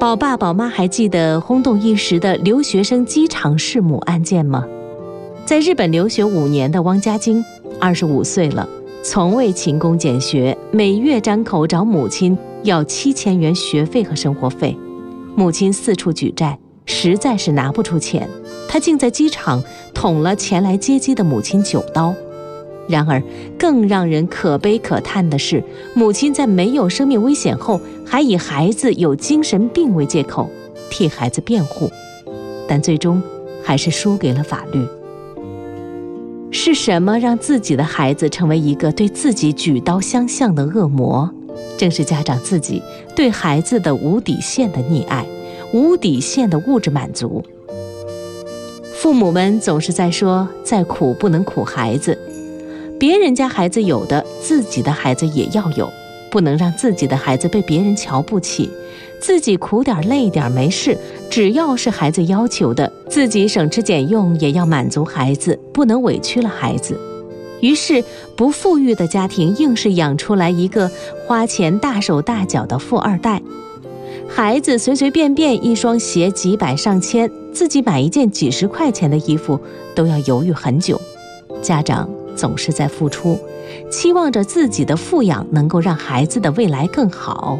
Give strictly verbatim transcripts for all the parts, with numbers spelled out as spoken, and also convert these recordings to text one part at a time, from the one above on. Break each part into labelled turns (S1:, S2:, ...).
S1: 宝爸宝妈还记得轰动一时的留学生机场弑母案件吗？在日本留学五年的汪家晶，二十五岁了，从未勤工俭学，每月张口找母亲要七千元学费和生活费。母亲四处举债，实在是拿不出钱，他竟在机场捅了前来接机的母亲九刀。然而，更让人可悲可叹的是，母亲在没有生命危险后，还以孩子有精神病为借口，替孩子辩护，但最终还是输给了法律。是什么让自己的孩子成为一个对自己举刀相向的恶魔？正是家长自己对孩子的无底线的溺爱，无底线的物质满足。父母们总是在说，再苦不能苦孩子，别人家孩子有的，自己的孩子也要有，不能让自己的孩子被别人瞧不起，自己苦点累点没事，只要是孩子要求的，自己省吃俭用也要满足孩子，不能委屈了孩子。于是不富裕的家庭硬是养出来一个花钱大手大脚的富二代，孩子随随便便一双鞋几百上千，自己买一件几十块钱的衣服都要犹豫很久。家长总是在付出，期望着自己的富养能够让孩子的未来更好。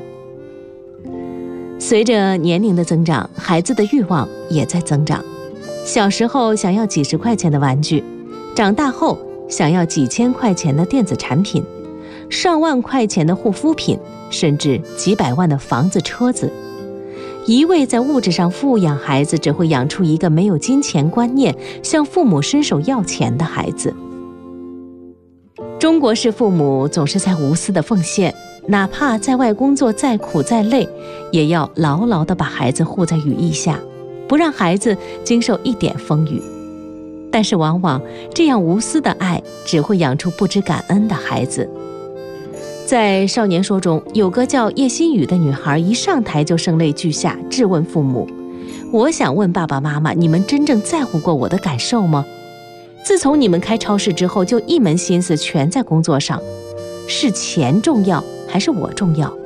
S1: 随着年龄的增长，孩子的欲望也在增长。小时候想要几十块钱的玩具，长大后想要几千块钱的电子产品，上万块钱的护肤品，甚至几百万的房子车子。一味在物质上富养孩子，只会养出一个没有金钱观念，向父母伸手要钱的孩子。中国式父母总是在无私的奉献，哪怕在外工作再苦再累，也要牢牢地把孩子护在羽翼下，不让孩子经受一点风雨。但是往往这样无私的爱只会养出不知感恩的孩子。在少年说中，有个叫叶新宇的女孩一上台就声泪俱下，质问父母：我想问爸爸妈妈，你们真正在乎过我的感受吗？自从你们开超市之后，就一门心思全在工作上，是钱重要还是我重要？